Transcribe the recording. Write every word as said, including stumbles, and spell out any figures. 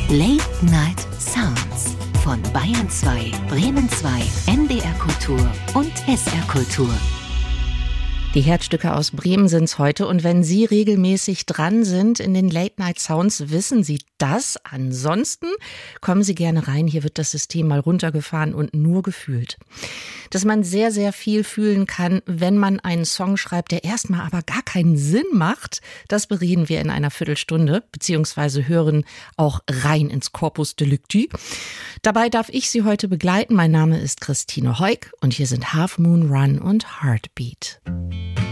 Late Night Sounds von Bayern zwei, Bremen zwei, N D R Kultur und S R Kultur. Die Herzstücke aus Bremen sind's heute und wenn Sie regelmäßig dran sind in den Late Night Sounds, wissen Sie das. Ansonsten kommen Sie gerne rein, hier wird das System mal runtergefahren und nur gefühlt. Dass man sehr, sehr viel fühlen kann, wenn man einen Song schreibt, der erstmal aber gar keinen Sinn macht, das bereden wir in einer Viertelstunde, beziehungsweise hören auch rein ins Corpus Delicti. Dabei darf ich Sie heute begleiten. Mein Name ist Christine Heuk und hier sind Half Moon Run und Heartbeat.